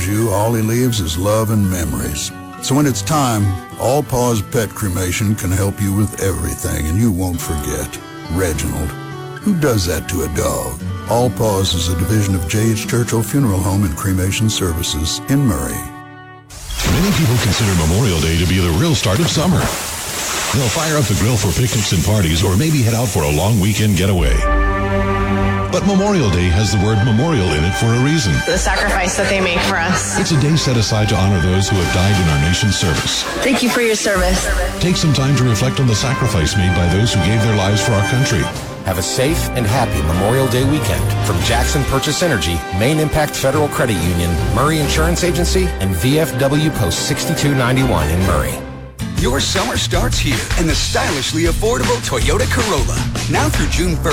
you, all he leaves is love and memories. So when it's time, All Paws Pet Cremation can help you with everything, and you won't forget Reginald. Who does that to a dog? All Paws is a division of J.H. Churchill Funeral Home and Cremation Services in Murray. Many people consider Memorial Day to be the real start of summer. They'll fire up the grill for picnics and parties, or maybe head out for a long weekend getaway. But Memorial Day has the word memorial in it for a reason. The sacrifice that they make for us. It's a day set aside to honor those who have died in our nation's service. Thank you for your service. Take some time to reflect on the sacrifice made by those who gave their lives for our country. Have a safe and happy Memorial Day weekend from Jackson Purchase Energy, Main Impact Federal Credit Union, Murray Insurance Agency, and VFW Post 6291 in Murray. Your summer starts here in the stylishly affordable Toyota Corolla. Now through June 1st.